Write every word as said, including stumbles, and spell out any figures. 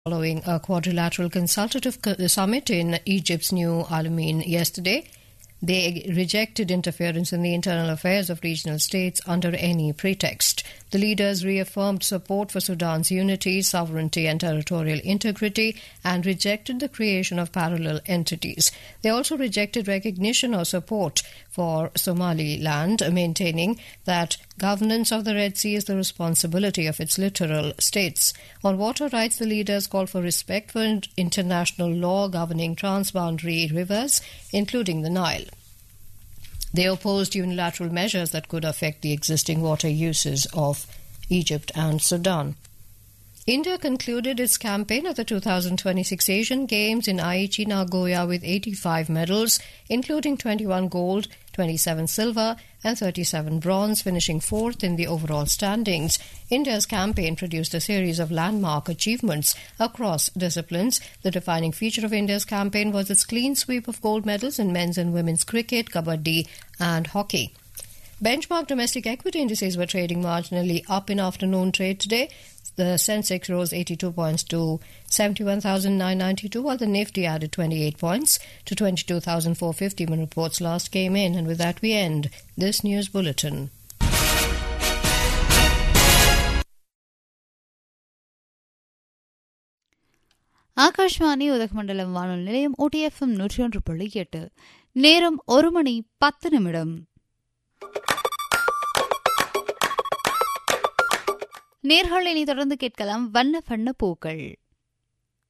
Following a quadrilateral consultative summit in Egypt's New Alamein yesterday, they rejected interference in the internal affairs of regional states under any pretext. The leaders reaffirmed support for Sudan's unity, sovereignty and territorial integrity and rejected the creation of parallel entities. They also rejected recognition or support for Somaliland, maintaining that governance of the Red Sea is the responsibility of its littoral states. On water rights, the leaders called for respect for international law governing transboundary rivers, including the Nile. They opposed unilateral measures that could affect the existing water uses of Egypt and Sudan. India concluded its campaign at the two thousand twenty-six Asian Games in Aichi, Nagoya with eighty-five medals, including twenty-one gold, twenty-seven silver and thirty-seven bronze, finishing fourth in the overall standings. India's campaign produced a series of landmark achievements across disciplines. The defining feature of India's campaign was its clean sweep of gold medals in men's and women's cricket, kabaddi and hockey. Benchmark domestic equity indices were trading marginally up in afternoon trade today. The Sensex rose eighty-two points to seventy-one thousand nine hundred ninety-two, while the Nifty added twenty-eight points to twenty-two thousand four hundred fifty when reports last came in. And with that, we end this news bulletin. Akashvani Udhagamandalam வானொலி நிலையம் ஓடிஎஃப்எம் நூற்றி ஒன்று புள்ளி எட்டு. நேரம் ஒரு மணி பத்து நிமிடம். நேர்களை தொடர்ந்து கேட்கலாம் வண்ண வண்ண பூக்கள்.